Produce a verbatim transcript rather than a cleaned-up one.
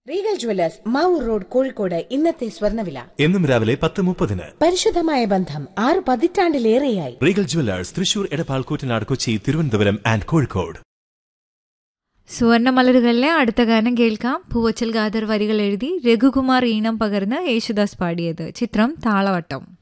Regal jewellers Mavoor road Kozhikode. ഇന്നത്തെ സ്വർണ്ണവില എന്നും രാവിലെ പത്ത് മുപ്പതിന്. പരിശുദ്ധമായ ബന്ധം ആറ് പതിറ്റാണ്ടിലേറെയായി. Regal jewellers Thrissur, Edappal, Koottanad, Kochi, Thiruvananthapuram and Kozhikode. സുവർണമലരുകളിലെ അടുത്ത ഗാനം കേൾക്കാം. പൂവച്ചൽ ഖാദർ വരികൾ എഴുതി രഘുകുമാർ ഈണം പകർന്ന് യേശുദാസ് പാടിയത്. ചിത്രം താളവട്ടം.